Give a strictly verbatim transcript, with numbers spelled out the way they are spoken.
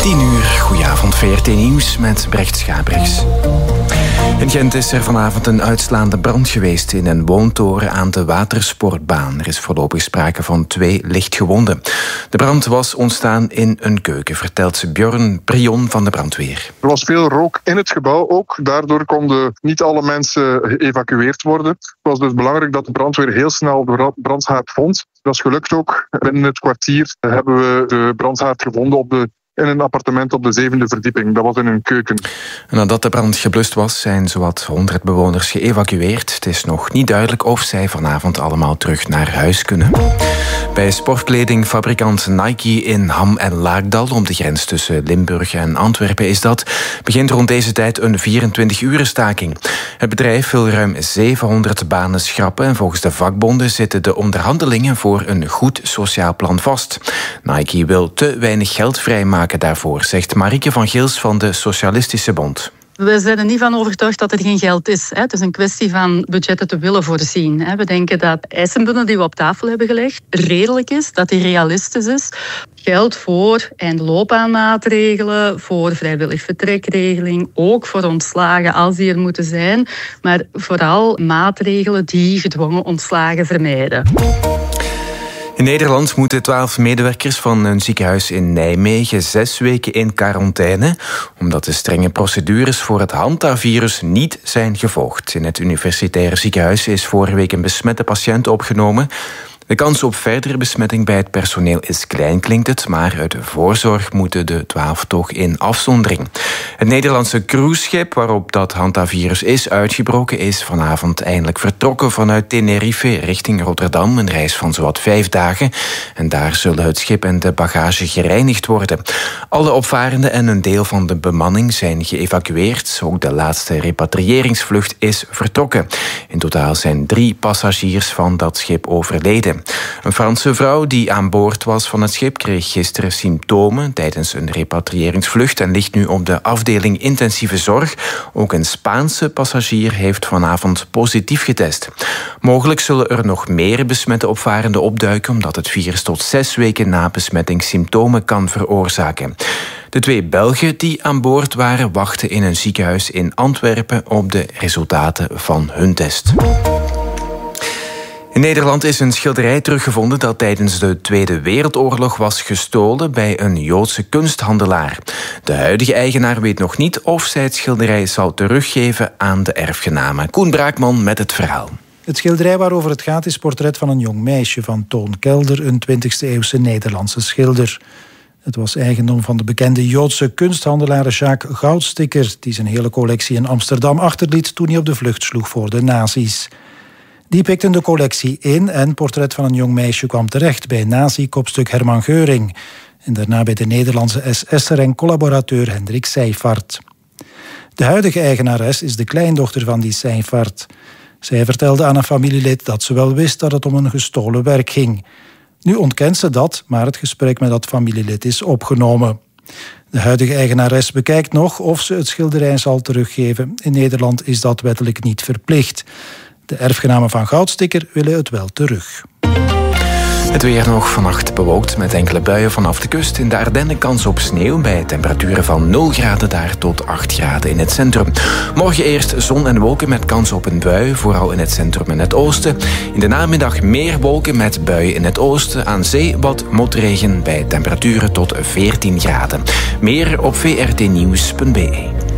tien uur, goedenavond, V R T Nieuws met Brecht Schabrichs. In Gent is er vanavond een uitslaande brand geweest in een woontoren aan de watersportbaan. Er is voorlopig sprake van twee lichtgewonden. De brand was ontstaan in een keuken, vertelt Björn Prion van de brandweer. Er was veel rook in het gebouw ook. Daardoor konden niet alle mensen geëvacueerd worden. Het was dus belangrijk dat de brandweer heel snel de brandhaard vond. Dat is gelukt ook. Binnen het kwartier hebben we de brandhaard gevonden op de in een appartement op de zevende verdieping. Dat was in een keuken. En nadat de brand geblust was, zijn zowat honderd bewoners geëvacueerd. Het is nog niet duidelijk of zij vanavond allemaal terug naar huis kunnen. Bij sportkledingfabrikant Nike in Ham en Laakdal, om de grens tussen Limburg en Antwerpen is dat, begint rond deze tijd een vierentwintig-uren staking. Het bedrijf wil ruim zevenhonderd banen schrappen en volgens de vakbonden zitten de onderhandelingen voor een goed sociaal plan vast. Nike wil te weinig geld vrijmaken daarvoor, zegt Marieke van Geels van de Socialistische Bond. We zijn er niet van overtuigd dat er geen geld is. Het is een kwestie van budgetten te willen voorzien. We denken dat de eisenbundel die we op tafel hebben gelegd redelijk is, dat die realistisch is. Geld voor eindloopbaanmaatregelen, voor vrijwillig vertrekregeling, ook voor ontslagen als die er moeten zijn, maar vooral maatregelen die gedwongen ontslagen vermijden. In Nederland moeten twaalf medewerkers van een ziekenhuis in Nijmegen zes weken in quarantaine, omdat de strenge procedures voor het hantavirus niet zijn gevolgd. In het universitaire ziekenhuis is vorige week een besmette patiënt opgenomen. De kans op verdere besmetting bij het personeel is klein, klinkt het, maar uit voorzorg moeten de twaalf toch in afzondering. Het Nederlandse cruiseschip waarop dat hantavirus is uitgebroken is vanavond eindelijk vertrokken vanuit Tenerife richting Rotterdam, een reis van zowat vijf dagen. En daar zullen het schip en de bagage gereinigd worden. Alle opvarenden en een deel van de bemanning zijn geëvacueerd. Ook de laatste repatriëringsvlucht is vertrokken. In totaal zijn drie passagiers van dat schip overleden. Een Franse vrouw die aan boord was van het schip kreeg gisteren symptomen tijdens een repatriëringsvlucht en ligt nu op de afdeling intensieve zorg. Ook een Spaanse passagier heeft vanavond positief getest. Mogelijk zullen er nog meer besmette opvarenden opduiken omdat het virus tot zes weken na besmetting symptomen kan veroorzaken. De twee Belgen die aan boord waren wachten in een ziekenhuis in Antwerpen op de resultaten van hun test. In Nederland is een schilderij teruggevonden dat tijdens de Tweede Wereldoorlog was gestolen bij een Joodse kunsthandelaar. De huidige eigenaar weet nog niet of zij het schilderij zal teruggeven aan de erfgenamen. Koen Braakman met het verhaal. Het schilderij waarover het gaat is portret van een jong meisje van Toon Kelder, een twintigste eeuwse Nederlandse schilder. Het was eigendom van de bekende Joodse kunsthandelaar Jacques Goudsticker, die zijn hele collectie in Amsterdam achterliet toen hij op de vlucht sloeg voor de nazi's. Die pikten de collectie in en Portret van een jong meisje kwam terecht bij nazi-kopstuk Herman Göring en daarna bij de Nederlandse S S'er en collaborateur Hendrik Seyfarth. De huidige eigenares is de kleindochter van die Seyfarth. Zij vertelde aan een familielid dat ze wel wist dat het om een gestolen werk ging. Nu ontkent ze dat, maar het gesprek met dat familielid is opgenomen. De huidige eigenares bekijkt nog of ze het schilderij zal teruggeven. In Nederland is dat wettelijk niet verplicht. De erfgenamen van Goudsticker willen het wel terug. Het weer nog vannacht bewolkt met enkele buien vanaf de kust. In de Ardennen kans op sneeuw bij temperaturen van nul graden daar tot acht graden in het centrum. Morgen eerst zon en wolken met kans op een bui, vooral in het centrum en het oosten. In de namiddag meer wolken met buien in het oosten. Aan zee wat motregen bij temperaturen tot veertien graden. Meer op v r t nieuws punt b e.